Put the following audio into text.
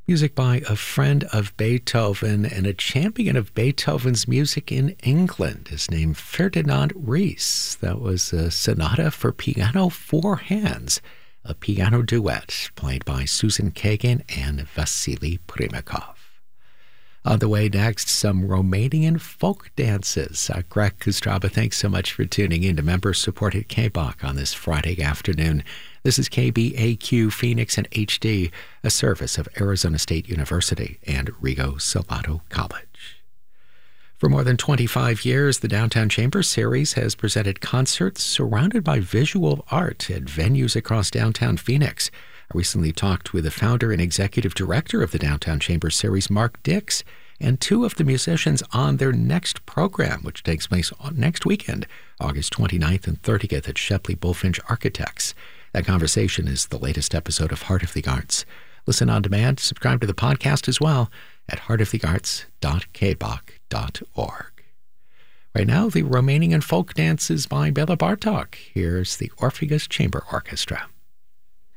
Music by a friend of Beethoven and a champion of Beethoven's music in England is named Ferdinand Ries. That was a sonata for piano, four hands, a piano duet played by Susan Kagan and Vasily Primakov. On the way next, some Romanian folk dances. Greg Kostraba, thanks so much for tuning in to member-supported KBOK on this Friday afternoon. This is KBAQ Phoenix and HD, a service of Arizona State University and Rigo Salado College. For more than 25 years, the Downtown Chamber Series has presented concerts surrounded by visual art at venues across downtown Phoenix. I recently talked with the founder and executive director of the Downtown Chamber Series, Mark Dix, and two of the musicians on their next program, which takes place next weekend, August 29th and 30th at Shepley Bulfinch Architects. That conversation is the latest episode of Heart of the Arts. Listen on demand, subscribe to the podcast as well at heartofthearts.kbok.org. Right now, the Romanian folk dance is by Bela Bartok. Here's the Orpheus Chamber Orchestra.